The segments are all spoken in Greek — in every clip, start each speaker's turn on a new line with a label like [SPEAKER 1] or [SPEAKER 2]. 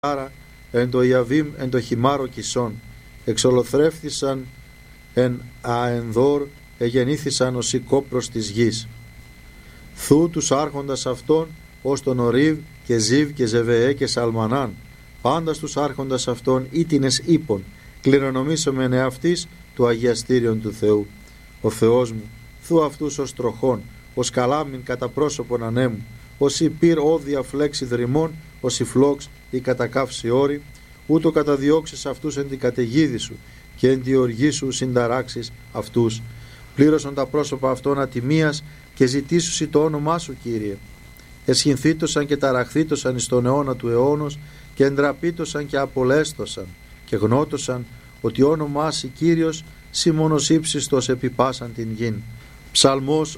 [SPEAKER 1] άρα εν το Ιαβήμ εν το χυμάρο κισόν, εξολοθρεύθησαν εν αενδόρ, εγεννήθησαν ως η κόπρος της γης. Θου τους άρχοντας αυτών, ως τον Ορίβ και Ζίβ και Ζεβεέ και Σαλμανάν, πάντας τους άρχοντας αυτών ήτινες ύπων, κληρονομήσομεν εαυτής του αγιαστήριον του Θεού. Ο Θεός μου, θου αυτούς ως τροχών, ως καλάμιν κατά πρόσωπον ανέμου, ως η πυρ όδια φλέξη δρυμών, ως η φλόξ η κατακαύση όρη, ούτω καταδιώξεις αυτούς εν την καταιγίδη σου και εν τη οργή σου συνταράξεις αυτούς. Πλήρωσαν τα πρόσωπα αυτών ατιμίας και ζητήσουσι το όνομά σου, Κύριε. Εσχυνθήτωσαν και ταραχθήτωσαν εις τον αιώνα του αιώνος και εντραπήτωσαν και απολέστωσαν και γνώτωσαν ότι όνομά σοι Κύριος σοι μόνος ύψιστος επιπάσαν την γην. Ψαλμός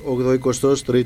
[SPEAKER 1] 83.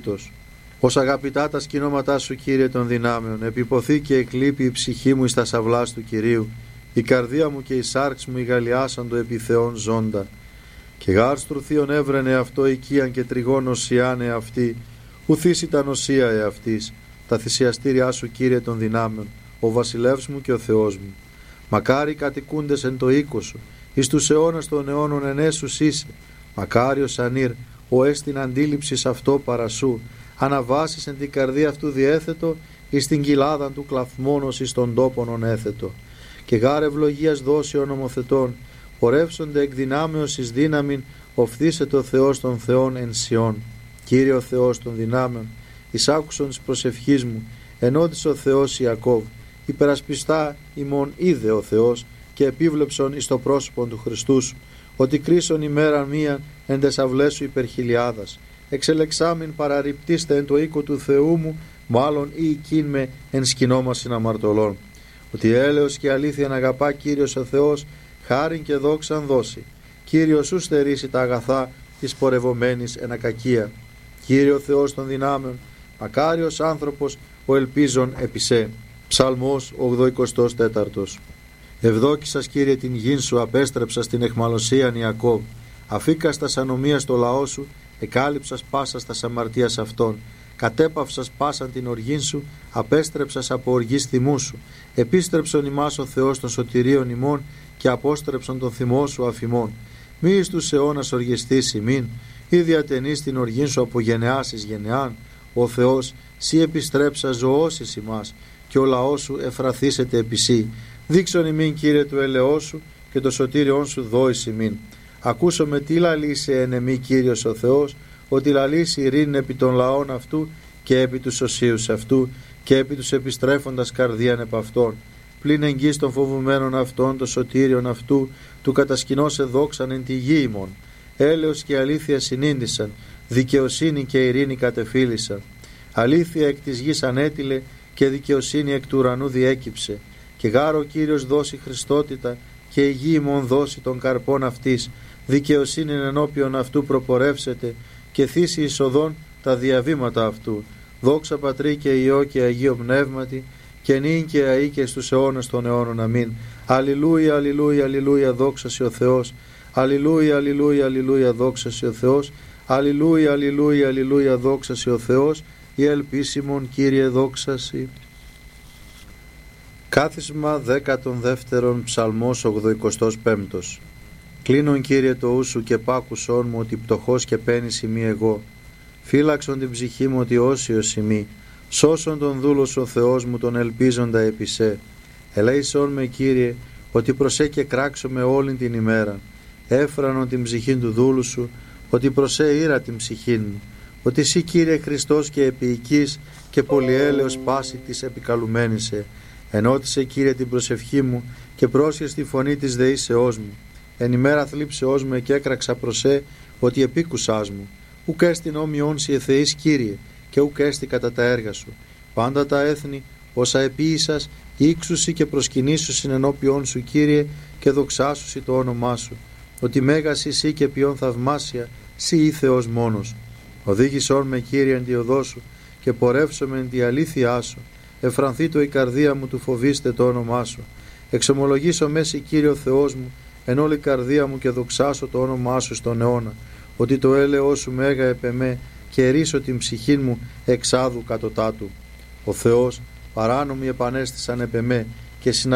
[SPEAKER 1] Ως αγαπητά τα σκηνώματά σου, Κύριε των δυνάμεων, επιποθεί και εκλείπει η ψυχή μου εις τα σαυλάς του Κυρίου, η καρδία μου και η σάρξ μου ηγαλιάσαν το επιθεών ζώντα. Και γάρ στρουθίον έβρενε αυτό οικίαν και τριγών οσιάν εαυτή, ουθείς ήταν οσία εαυτής, τα θυσιαστήριά σου, Κύριε των δυνάμεων, ο βασιλεύς μου και ο Θεός μου. Μακάρι κατοικούντες εν το οίκο σου, εις τους αιώνας των αιώνων ενέσους είσαι. Μακάριος ανήρ, ο έστιν αντίληψης αυτό παρασού, αναβάσεις εν την καρδία αυτού διέθετο, εις την κοιλάδαν του κλαθμόνος εις των τόπων έθετο. Και γάρ ευλογίας δώσει ο νομοθετών, πορεύσονται εκ δυνάμεως εις δύναμην, οφθήσεται ο Θεός των Θεών εν Σιών. Κύριε ο Θεός των δυνάμεων, εις άκουσον της προσευχής μου, ενώτησε ο Θεός Ιακώβ, υπερασπιστά ημών είδε ο Θεός και επίβλεψον εις το πρόσωπο του Χριστού σου, ότι κρίσον ημέρα μία εν τες αυλές σου υπερχιλιάδας. Εξελεξάμην παραρριπτήστε εν το οίκο του Θεού μου, μάλλον ή οικίν με εν σκηνόμασιν αμαρτωλών. Ότι έλεος και αλήθεια αγαπά Κύριος ο Θεός, χάριν και δόξαν δώσει. Κύριος σου στερήσει τα αγαθά της πορευομένης εν ακακία. Κύριε ο Θεός των δυνάμεων, μακάριος άνθρωπος ο ελπίζων επισέ. Ψαλμός 84. Ευδόκησας, Κύριε, την γην σου, απέστρεψα στην εχμαλωσίαν Ιακώβ. Αφήκας τας ανομίας το λαό σου, εκάλυψας πάσας τας αμαρτίας αυτών. Κατέπαυσας πάσαν την οργήν σου, απέστρεψας από οργής θυμού σου. Επίστρεψον ημάς ο Θεός των σωτηρίων ημών και απόστρεψον τον θυμό σου αφημών. Μη εις τους αιώνας οργιστείς ημίν, ή διατενείς την οργήν σου από γενεάς εις γενεάν. Ο Θεός, σύ επιστρέψα ζωώσεις ημάς, και ο λαός σου εφραθήσεται επί σύ. Δείξον ημίν, Κύριε, του ελεός σου και το σωτήριόν σου δόης ημίν. Ακούσομαι τι λαλήσει εν εμή, Κύριος ο Θεός, ότι λαλήσει ειρήνη επί των λαών αυτού και επί τους οσίους αυτού και επί τους επιστρέφοντας καρδίαν επ' αυτών. Πλην εγγύς των φοβουμένων αυτών, το σωτήριον αυτού, του κατασκηνώσε δόξαν εν τη γη ημών. Έλεος και αλήθεια συνήντησαν, δικαιοσύνη και ειρήνη κατεφύλησαν. Αλήθεια εκ της γης ανέτειλε και δικαιοσύνη εκ του ουρανού διέκυψε. Και γάρο Κύριος δώσει χριστότητα και η γη ημών δώσει των καρπών αυτής. Δικαιοσύνη ενώπιον αυτού προπορεύσεται και θύσει εισοδών τα διαβήματα αυτού. Δόξα Πατρί και Υιό και Αγίο Πνεύματι και νυν και αεί και στους αιώνας των αιώνων. Αμήν. Αλληλούια, αλληλούια, αλληλούια, δόξασι ο Θεός. Αλληλούια, αλληλούια, αλληλούια, δόξασι ο Θεός. Αλληλούια, αλληλούια, αλληλούια, δόξασι ο Θεός. Η ελπίσιμον, Κύριε, δόξασι. Κάθισμα 12 Ψαλμός 85. Κλείνον, Κύριε, το ου σου και πάκουσόν μου, ότι πτωχός και πένης ημί εγώ. Φύλαξον την ψυχή μου, ότι όσιος ημί. Σώσον τον δούλος ο Θεός μου, τον ελπίζοντα επισέ. Ελέησόν με, Κύριε, ότι προσέ και κράξω με όλην την ημέρα. Έφρανον την ψυχή του δούλου σου, ότι προσέ ήρα την ψυχή μου. Ότι εσύ, Κύριε, Χριστός και επιοικής και πολυέλεος πάση της επικαλουμένησε. Ενώτισε, Κύριε, την προσευχή μου και πρόσχες τη φωνή της δεήσεώς μου. Εν ημέρα θλίψεώς μου εκέκραξα προσέ, ότι επίκουσάς μου. Ουκ έστιν όμοιον σοι εθεείς, Κύριε, και ουκ έστι κατά τα έργα σου. Πάντα τα έθνη, όσα επίησας, ύξουσι και προσκυνήσουσιν ενώπιον σου, Κύριε, και δοξάσουσι το όνομά σου. Ότι μέγας εσύ και ποιον θαυμάσια, σοι ή Θεός μόνος. Οδήγησόν με, Κύριε, εν τη οδό σου και πορεύσομαι εν τη αλήθειά σου. Εφρανθεί το η καρδία μου του φοβήστε το όνομά σου. Εξομολογήσω μέση, Κύριε ο Θεός μου, εν όλη καρδία μου και δοξάσω το όνομά σου στον αιώνα. Ότι το έλεος σου μέγα επεμέ και ερίσω την ψυχή μου εξάδου κατωτάτου. Ο Θεός παράνομοι επανέστησαν επ' εμέ και